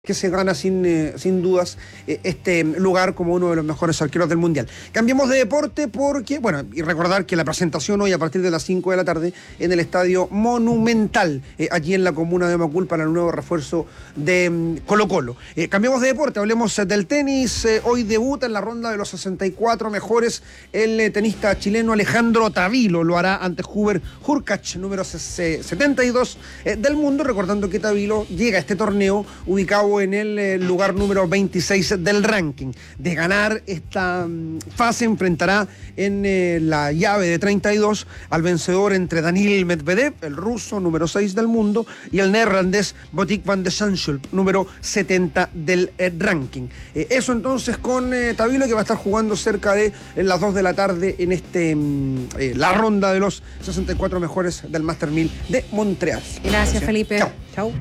que se gana sin dudas este lugar como uno de los mejores arqueros del mundial. Cambiemos de deporte porque, bueno, y recordar que la presentación hoy a partir de las 5 de la tarde en el Estadio Monumental, allí en la comuna de Macul para el nuevo refuerzo de Colo-Colo. Cambiemos de deporte, hablemos del tenis. Hoy debuta en la ronda de los 64 mejores el tenista chileno Alejandro Tavilo. Lo hará ante Hubert Hurkacz, número 72 del mundo, recordando que Tavilo llega a este torneo ubicado en el lugar número 26 del ranking. De ganar esta fase enfrentará en la llave de 32 al vencedor entre Daniil Medvedev, el ruso número 6 del mundo, y el neerlandés Botic van de Zandschulp, número 70 del ranking. Eso entonces con Tavilo, que va a estar jugando cerca de las 2 de la tarde en la ronda de los 64 mejores del Master 1000 de Montreal. Gracias, Felipe. Chao. Chau.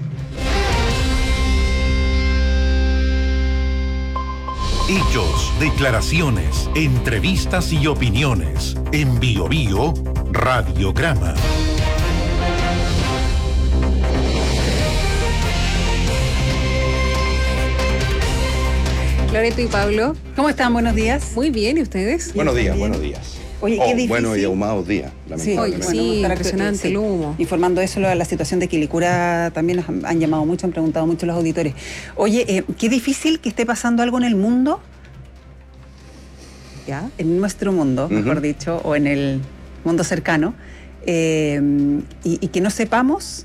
Hechos, declaraciones, entrevistas y opiniones. En BioBio Radiograma. Loreto y Pablo, ¿cómo están? Buenos días. Muy bien, ¿y ustedes? Buenos días, buenos días. Oye, qué difícil. Buenos y ahumados días, lamentablemente. Sí, impresionante el humo. Informando eso, la situación de Quilicura también nos han llamado mucho, han preguntado mucho los auditores. Oye, qué difícil que esté pasando algo en el mundo, ¿ya? En nuestro mundo, mejor dicho, o en el mundo cercano, y que no sepamos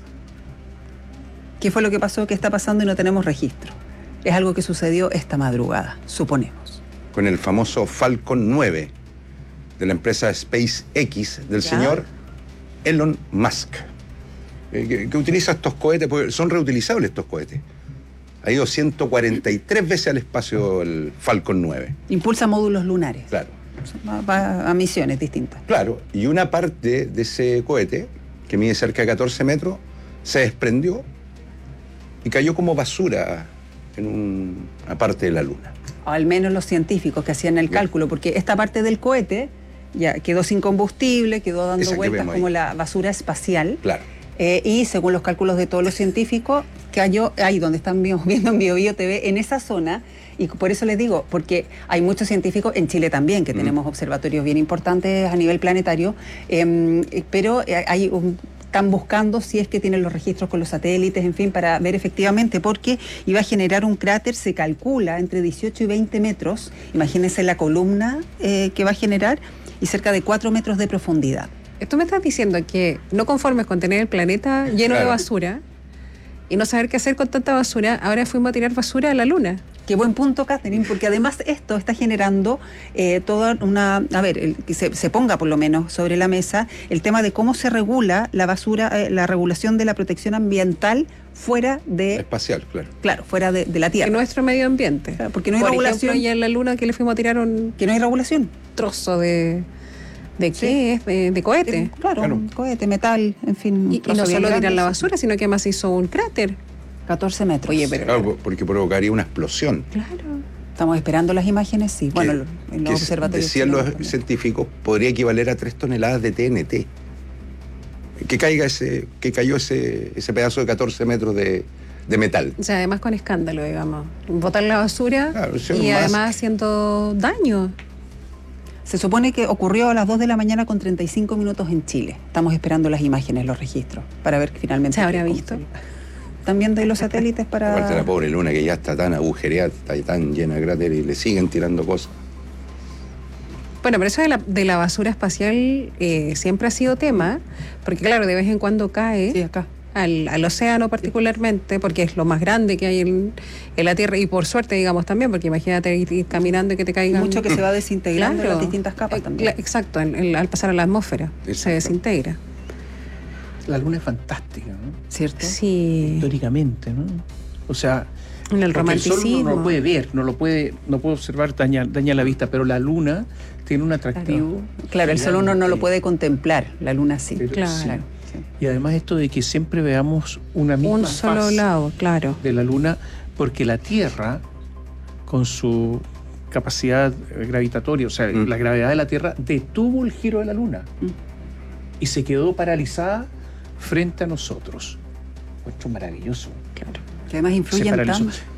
qué fue lo que pasó, qué está pasando y no tenemos registro. Es algo que sucedió esta madrugada, suponemos. Con el famoso Falcon 9 de la empresa SpaceX del señor Elon Musk, que utiliza estos cohetes, porque son reutilizables estos cohetes. Ha ido 143 veces al espacio el Falcon 9. Impulsa módulos lunares. Claro. Va a misiones distintas. Claro, y una parte de ese cohete, que mide cerca de 14 metros, se desprendió y cayó como basura en una parte de la Luna. O al menos los científicos que hacían el cálculo, porque esta parte del cohete ya quedó sin combustible, quedó dando vueltas como la basura espacial. Claro. Y según los cálculos de todos los científicos, cayó ahí donde están viendo en BioBio TV, en esa zona. Y por eso les digo, porque hay muchos científicos, en Chile también, que tenemos observatorios bien importantes a nivel planetario, pero están buscando si es que tienen los registros con los satélites, en fin, para ver efectivamente, porque iba a generar un cráter, se calcula, entre 18 y 20 metros, imagínense la columna que va a generar, y cerca de 4 metros de profundidad. Tú me estás diciendo que no conformes con tener el planeta lleno de basura y no saber qué hacer con tanta basura, ahora fuimos a tirar basura a la Luna. Qué buen punto, Catherine, porque además esto está generando toda una... A ver, que se ponga por lo menos sobre la mesa el tema de cómo se regula la basura, la regulación de la protección ambiental fuera de... Espacial, claro. Claro, fuera de la Tierra. En nuestro medio ambiente. Claro, porque no hay por regulación. Ejemplo, ya en la Luna que le fuimos a tirar un... Que no hay regulación. Trozo de ¿qué es? De cohete. Claro, un cohete, metal, en fin. Y no solo tirar la basura, sino que además hizo un cráter. 14 metros. Oye, pero... Claro, porque provocaría una explosión. Claro. Estamos esperando las imágenes, sí. Bueno, en los observatorios. Decían los científicos, podría equivaler a 3 toneladas de TNT. Que cayó ese pedazo de 14 metros de metal. O sea, además con escándalo, digamos. Botar la basura, claro, y además haciendo daño. Se supone que ocurrió a las 2 de la mañana con 35 minutos en Chile. Estamos esperando las imágenes, los registros, para ver que finalmente... ¿Se habrá visto? También de los satélites para... Aparte la pobre Luna, que ya está tan agujereada, está tan llena de cráteres y le siguen tirando cosas. Bueno, pero eso de la basura espacial siempre ha sido tema, porque claro, de vez en cuando cae... Sí, acá. Al océano particularmente, porque es lo más grande que hay en la Tierra, y por suerte, digamos, también, porque imagínate ir caminando y que te caigan... Mucho que se va desintegrando en las distintas capas también. Exacto, al pasar a la atmósfera, se desintegra. La Luna es fantástica, ¿no? ¿Cierto? Sí. Históricamente, ¿no? O sea, en el romanticismo. El Sol uno no lo puede ver, no puede observar, daña la vista, pero la Luna tiene un atractivo. Claro, el Sol uno no lo puede contemplar, la Luna sí. Pero claro. Sí. Y además esto de que siempre veamos una misma un solo faz lado, claro, de la Luna, porque la Tierra, con su capacidad gravitatoria, o sea, la gravedad de la Tierra, detuvo el giro de la Luna y se quedó paralizada frente a nosotros. Esto es maravilloso. claro. Que además influyen tanto.